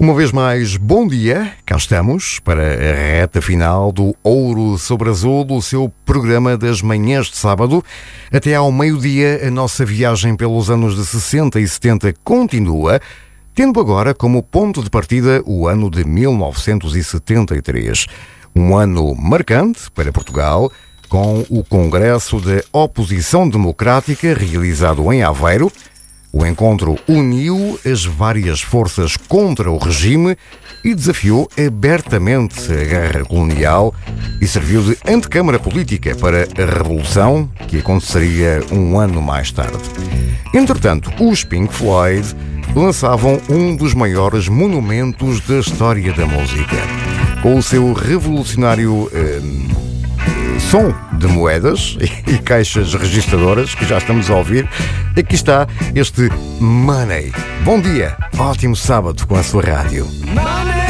Uma vez mais, bom dia, cá estamos para a reta final do Ouro sobre Azul, o seu programa das manhãs de sábado. Até ao meio-dia, a nossa viagem pelos anos de 60 e 70 continua, tendo agora como ponto de partida o ano de 1973. Um ano marcante para Portugal, com o Congresso da Oposição Democrática realizado em Aveiro. O encontro uniu as várias forças contra o regime e desafiou abertamente a guerra colonial e serviu de antecâmara política para a Revolução, que aconteceria um ano mais tarde. Entretanto, os Pink Floyd lançavam um dos maiores monumentos da história da música. Com o seu revolucionário som de moedas e caixas registadoras que já estamos a ouvir, aqui está este Money. Bom dia, ótimo sábado com a sua rádio. Money!